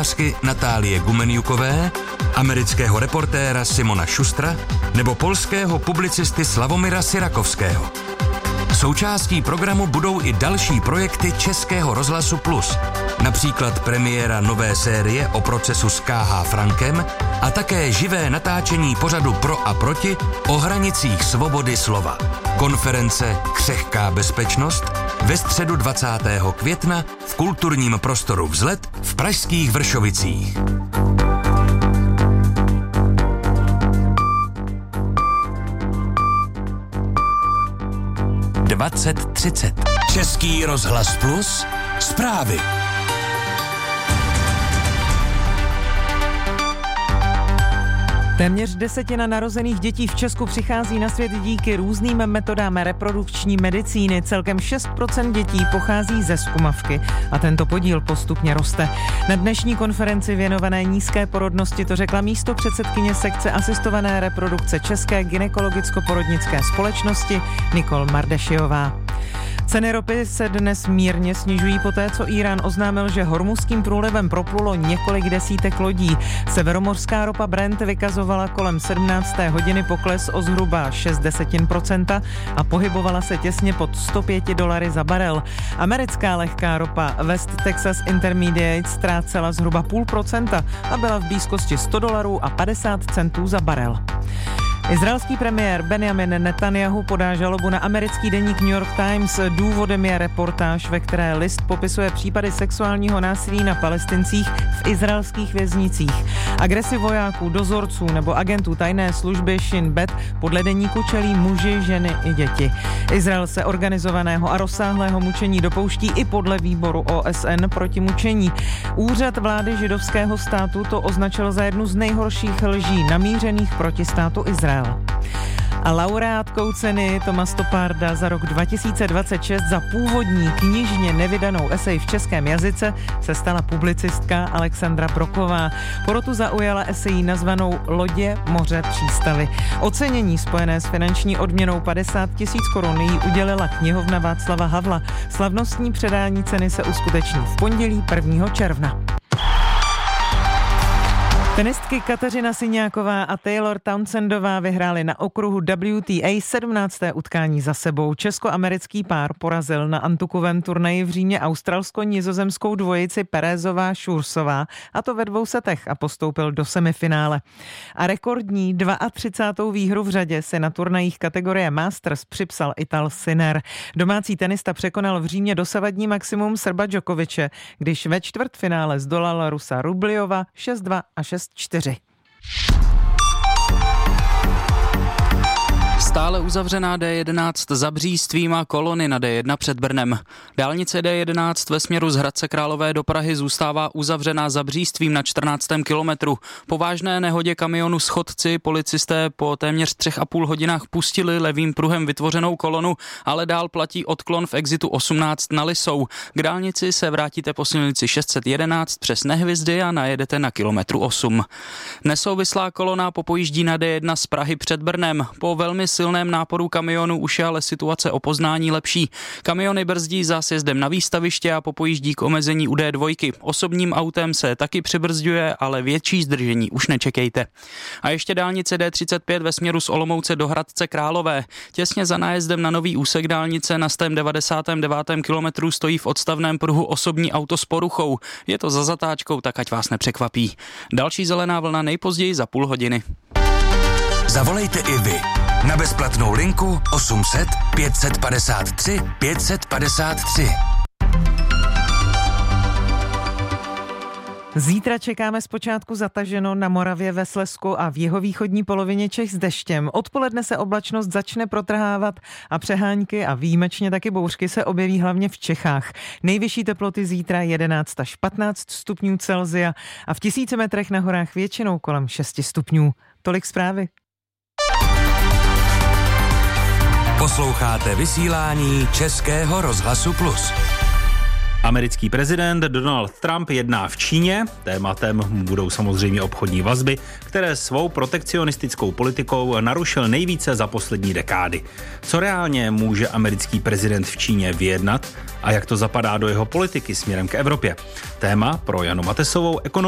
novinářky Natálie Gumenjukové, amerického reportéra Simona Šustra nebo polského publicisty Slavomira Syrakovského. Součástí programu budou i další projekty Českého rozhlasu Plus, například premiéra nové série o procesu s K.H. Frankem a také živé natáčení pořadu Pro a proti o hranicích svobody slova. Konference Křehká bezpečnost ve středu 20. května v kulturním prostoru Vzlet v pražských Vršovicích. Český rozhlas Plus zprávy. Téměř 1/10 narozených dětí v Česku přichází na svět díky různým metodám reprodukční medicíny. Celkem 6% dětí pochází ze zkumavky a tento podíl postupně roste. Na dnešní konferenci věnované nízké porodnosti to řekla místopředsedkyně sekce asistované reprodukce České gynekologicko-porodnické společnosti Nikol Mardešiová. Ceny ropy se dnes mírně snižují poté, co Írán oznámil, že Hormuzským průlivem proplulo několik desítek lodí. Severomořská ropa Brent vykazovala kolem 17. hodiny pokles o zhruba 0,6% a pohybovala se těsně pod $105 za barel. Americká lehká ropa West Texas Intermediate ztrácela zhruba 0,5% a byla v blízkosti $100 a 50 centů za barel. Izraelský premiér Benjamin Netanjahu podá žalobu na americký deník New York Times. Důvodem je reportáž, ve které list popisuje případy sexuálního násilí na Palestincích v izraelských věznicích. Agresi vojáků, dozorců nebo agentů tajné služby Shin Bet podle deníku čelí muži, ženy i děti. Izrael se organizovaného a rozsáhlého mučení dopouští i podle výboru OSN proti mučení. Úřad vlády židovského státu to označil za jednu z nejhorších lží namířených proti státu Izrael. A laureátkou ceny Toma Stopparda za rok 2026 za původní knižně nevydanou esej v českém jazyce se stala publicistka Alexandra Broková. Porotu zaujala esejí nazvanou Lodě, moře, přístavy. Ocenění spojené s finanční odměnou 50 000 korun jí udělila knihovna Václava Havla. Slavnostní předání ceny se uskuteční v pondělí 1. června. Tenistky Kateřina Syňáková a Taylor Townsendová vyhrály na okruhu WTA 17. utkání za sebou. Česko-americký pár porazil na antukovém turnaji v Římě australsko-nizozemskou dvojici Perezová Šursová, a to ve 2 setech, a postoupil do semifinále. A rekordní 32. výhru v řadě si na turnajích kategorie Masters připsal Ital Sinner. Domácí tenista překonal v Římě dosavadní maximum Srba Djokoviče, když ve čtvrtfinále zdolal Rusa Rubljova 6-2 a 6-4. Stále uzavřená D11 za Břístvím a kolony na D1 před Brnem. Dálnice D11 ve směru z Hradce Králové do Prahy zůstává uzavřená za Břístvím na 14. kilometru. Po vážné nehodě kamionu s chodci policisté po téměř 3,5 hodinách pustili levým pruhem vytvořenou kolonu, ale dál platí odklon v exitu 18 na Lisou. K dálnici se vrátíte po silnici 611 přes Nehvizdy a najedete na kilometru 8. Nesouvislá kolona popojíždí na D1 z Prahy před Brnem. Po velmi silném náporu kamionů už je ale situace o poznání lepší. Kamiony brzdí za sjezdem na výstaviště a popojíždí k omezení u D2. Osobním autem se taky přibrzďuje, ale větší zdržení už nečekejte. A ještě dálnice D35 ve směru z Olomouce do Hradce Králové. Těsně za nájezdem na nový úsek dálnice na 199. kilometru stojí v odstavném pruhu osobní auto s poruchou. Je to za zatáčkou, tak ať vás nepřekvapí. Další zelená vlna nejpozději za půl hodiny. Zavolejte i vy na bezplatnou linku 800 553 553. Zítra čekáme zpočátku zataženo na Moravě, ve Slezsku a v jihovýchodní polovině Čech s deštěm. Odpoledne se oblačnost začne protrhávat a přehánky a výjimečně taky bouřky se objeví hlavně v Čechách. Nejvyšší teploty zítra 11 až 15 stupňů Celsia a v 1000 metrech na horách většinou kolem 6 stupňů. Tolik zprávy. Posloucháte vysílání Českého rozhlasu Plus. Americký prezident Donald Trump jedná v Číně. Tématem budou samozřejmě obchodní vazby, které svou protekcionistickou politikou narušil nejvíce za poslední dekády. Co reálně může americký prezident v Číně vyjednat a jak to zapadá do jeho politiky směrem k Evropě? Téma pro Janu Matesovou, ekonomku